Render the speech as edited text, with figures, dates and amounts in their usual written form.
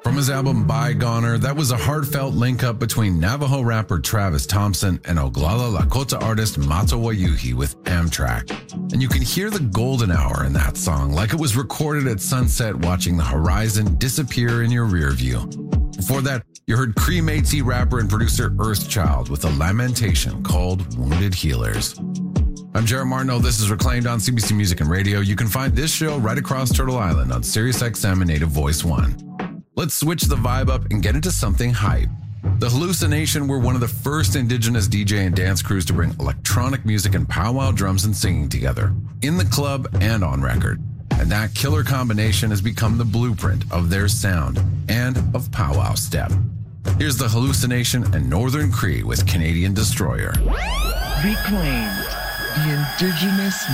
From his album Bygoner, that was a heartfelt link-up between Navajo rapper Travis Thompson and Oglala Lakota artist Matawa Yuhi with Amtrak. And you can hear the golden hour in that song like it was recorded at sunset watching the horizon disappear in your rear view. Before that, you heard Cree Métis rapper and producer Earthchild with a lamentation called Wounded Healers. I'm Jared Martineau. This is Reclaimed on CBC Music and Radio. You can find this show right across Turtle Island on SiriusXM and Native Voice 1. Let's switch the vibe up and get into something hype. The Hallucination were one of the first indigenous DJ and dance crews to bring electronic music and powwow drums and singing together, in the club and on record. And that killer combination has become the blueprint of their sound and of powwow step. Here's the Hallucination and Northern Cree with Canadian Destroyer. Reclaimed, the indigenous